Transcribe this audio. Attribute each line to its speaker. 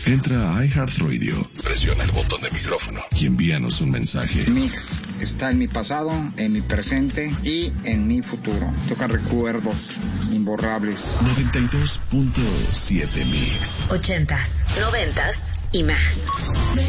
Speaker 1: Entra a iHeartRadio, presiona el botón de micrófono y envíanos un mensaje.
Speaker 2: Mix está en mi pasado, en mi presente y en mi futuro. Toca recuerdos imborrables.
Speaker 1: 92.7 Mix.
Speaker 3: 80s, 90s y más.